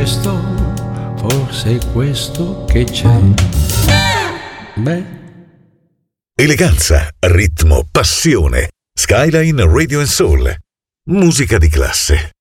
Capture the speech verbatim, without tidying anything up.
questo, forse è questo che c'è. Beh. Eleganza, ritmo, passione. Skyline Radio and Soul. Musica di classe.